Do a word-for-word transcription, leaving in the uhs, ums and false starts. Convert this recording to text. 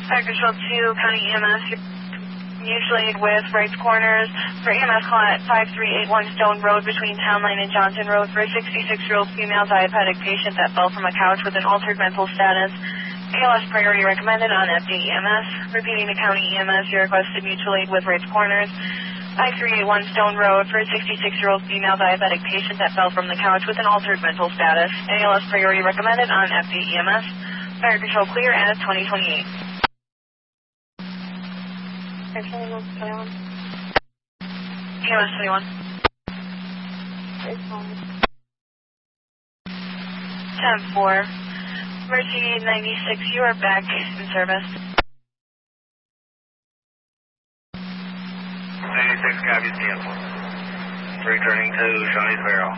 Fire Control two, County E M S, mutually aid with Wrights Corners. For E M S, call at five three eight one Stone Road between Town Line and Johnson Road for a sixty-six-year-old female diabetic patient that fell from a couch with an altered mental status. A L S priority recommended on F D E M S. Repeating to County E M S, you requested mutual aid with Wrights Corners. five three eight one Stone Road for a sixty-six-year-old female diabetic patient that fell from the couch with an altered mental status. A L S priority recommended on F D E M S. Fire Control clear as twenty twenty-eight. E M S twenty-one. E M S twenty-one. ten four. Mercy ninety-six, you are back in service. ninety-six, copy, ten four. Returning to Shawnee's Barrel.